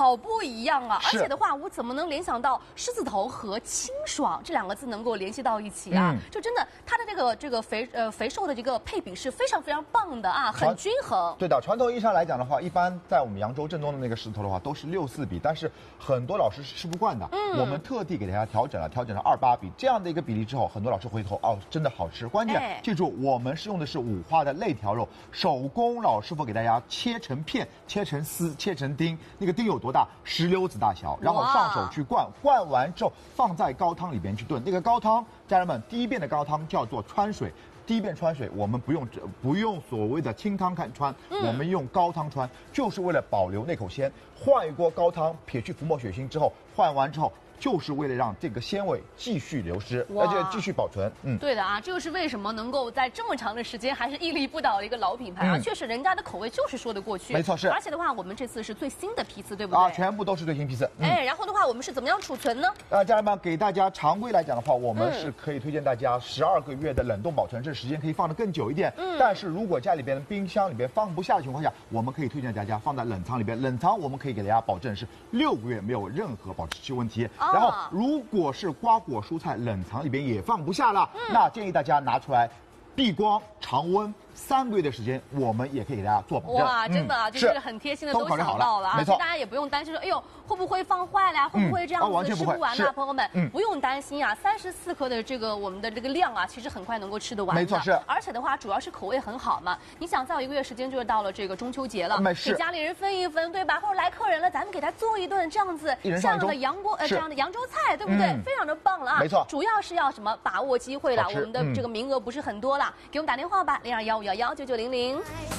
好不一样啊！ 是而且的话，我怎么能联想到狮子头和清爽这两个字能够联系到一起啊？就真的它的这个肥瘦的这个配比是非常非常棒的啊，很均衡。 对的，传统意义上来讲的话，一般在我们扬州正宗的那个狮子头的话，都是6:4比，但是很多老师是吃不惯的。我们特地给大家调整了2:8比这样的一个比例之后，很多老师回头哦，真的好吃。关键记住，我们是用的是五花的肋条肉，手工老师傅给大家切成片、切成丝、切成丁，那个丁有多大？石榴子大小，然后上手去灌，灌完之后放在高汤里边去炖。那个高汤，家人们，第一遍的高汤叫做川水。第一遍川水，我们不用所谓的清汤看川，我们用高汤川，就是为了保留那口鲜。换一锅高汤，撇去浮沫血腥之后，换完之后。就是为了让这个鲜味继续流失，而且继续保存。 对的啊，这就是为什么能够在这么长的时间还是屹立不倒的一个老品牌啊。确实，人家的口味就是说得过去。 没错，是。 而且的话，我们这次是最新的批次，对不对？ 啊，全部都是最新批次。 然后的话，我们是怎么样储存呢？ 家人们，给大家常规来讲的话，我们是可以推荐大家12个月的冷冻保存，这时间可以放得更久一点。但是如果家里边的冰箱里边放不下的情况下，我们可以推荐大家放在冷藏里边。冷藏我们可以给大家保证是6个月没有任何保质期问题。然后如果是瓜果蔬菜冷藏里边也放不下了，那建议大家拿出来避光常温3个月的时间，我们也可以给大家做保证。 哇，真的啊，就是很贴心的都想到了啊， 没错， 大家也不用担心说，哎呦会不会放坏了呀，会不会这样子吃不完呢？朋友们，不用担心啊，34克的这个我们的这个量啊，其实很快能够吃得完的。 没错，是。 而且的话，主要是口味很好嘛。你想，再有1个月时间就是到了这个中秋节了，给家里人分一分，对吧？或者来客人了，咱们给他做一顿这样子这样的这样的扬州菜，对不对？非常的棒了啊！ 没错， 主要是要什么把握机会了，我们的这个名额不是很多了，给我们打电话吧，0215119900。